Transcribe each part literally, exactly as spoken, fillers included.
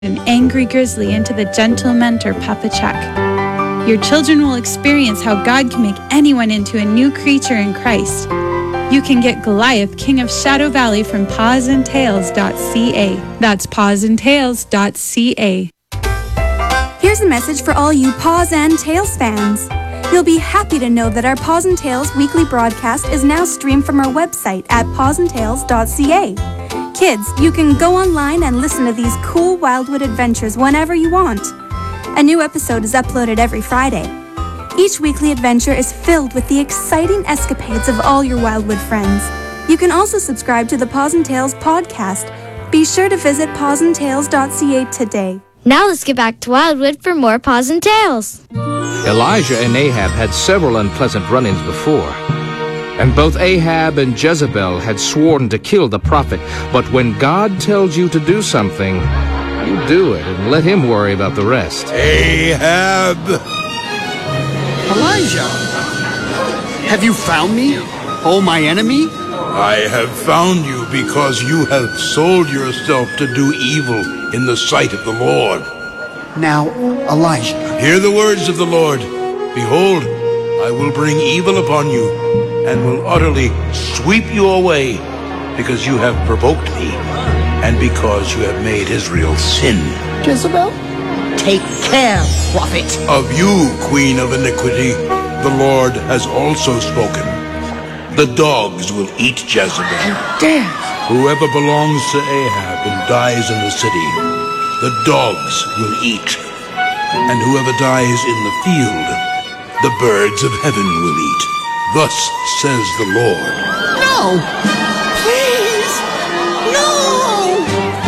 an angry grizzly into the gentle mentor Papa Chuck. Your children will experience how God can make anyone into a new creature in Christ. You can get Goliath, King of Shadow Valley from paws and tails dot c a. That's paws and tails dot c a. Here's a message for all you Paws and Tails fans. You'll be happy to know that our Paws and Tails weekly broadcast is now streamed from our website at paws and tails dot c a. Kids, you can go online and listen to these cool Wildwood adventures whenever you want. A new episode is uploaded every Friday. Each weekly adventure is filled with the exciting escapades of all your Wildwood friends. You can also subscribe to the Paws and Tails podcast. Be sure to visit paws and tails dot c a today. Now let's get back to Wildwood for more Paws and Tails. Elijah and Ahab had several unpleasant run-ins before. And both Ahab and Jezebel had sworn to kill the prophet. But when God tells you to do something, you do it and let him worry about the rest. Ahab! Elijah! Have you found me, oh my enemy? I have found you because you have sold yourself to do evil in the sight of the Lord. Now, Elijah. Hear the words of the Lord. Behold, I will bring evil upon you, and will utterly sweep you away, because you have provoked me, and because you have made Israel sin. Jezebel? Take care, prophet. Of you, queen of iniquity, the Lord has also spoken. The dogs will eat Jezebel. Damn. Whoever belongs to Ahab and dies in the city, the dogs will eat. And whoever dies in the field, the birds of heaven will eat. Thus says the Lord. No! Please! No!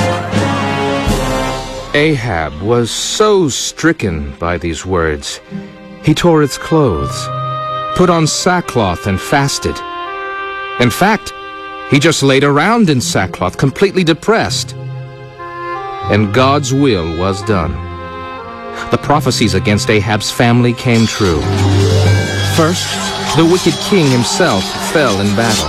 Ahab was so stricken by these words, he tore his clothes, put on sackcloth and fasted. In fact, he just laid around in sackcloth, completely depressed. And God's will was done. The prophecies against Ahab's family came true. First, the wicked king himself fell in battle.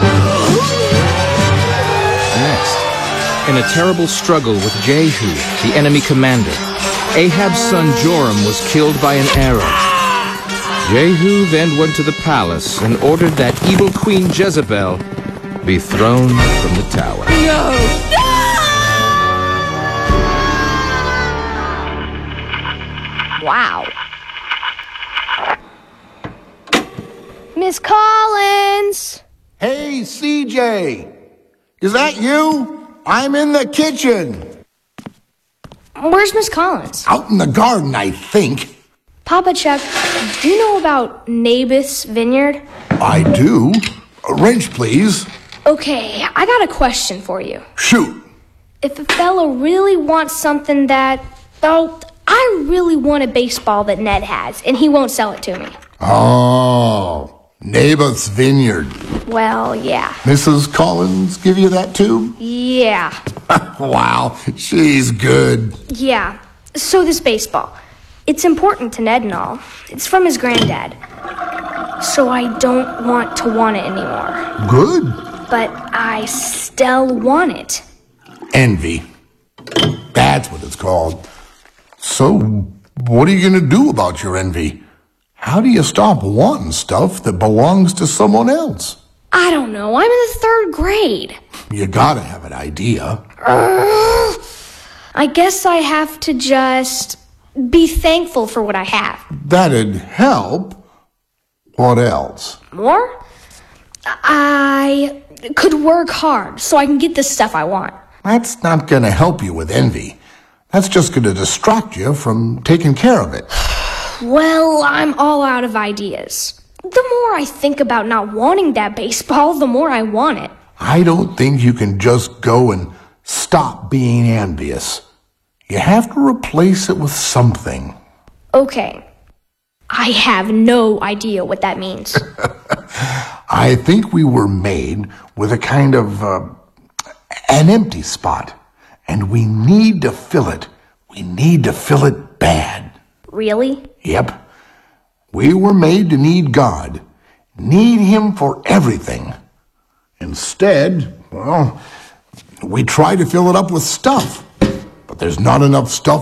Next, in a terrible struggle with Jehu, the enemy commander, Ahab's son Joram was killed by an arrow. Jehu then went to the palace and ordered that evil queen Jezebel be thrown from the tower. No! Wow. Miss Collins! Hey, C J! Is that you? I'm in the kitchen. Where's Miss Collins? Out in the garden, I think. Papa Chuck, do you know about Naboth's vineyard? I do. A wrench, please. Okay, I got a question for you. Shoot. If a fella really wants something that, oh, I really want a baseball that Ned has, and he won't sell it to me. Oh, Naboth's vineyard. Well, yeah. Missus Collins give you that too? Yeah. Wow, she's good. Yeah. So this baseball, it's important to Ned and all. It's from his granddad. So I don't want to want it anymore. Good. But I still want it. Envy. That's what it's called. So, what are you going to do about your envy? How do you stop wanting stuff that belongs to someone else? I don't know. I'm in the third grade. You gotta have an idea. Uh, I guess I have to just be thankful for what I have. That'd help. What else? More? I could work hard so I can get the stuff I want. That's not gonna help you with envy. That's just going to distract you from taking care of it. Well, I'm all out of ideas. The more I think about not wanting that baseball, the more I want it. I don't think you can just go and stop being envious. You have to replace it with something. Okay. I have no idea what that means. I think we were made with a kind of, uh, an empty spot. And we need to fill it. We need to fill it bad. Really? Yep. We were made to need God. Need Him for everything. Instead, well, we try to fill it up with stuff. but there's not enough stuff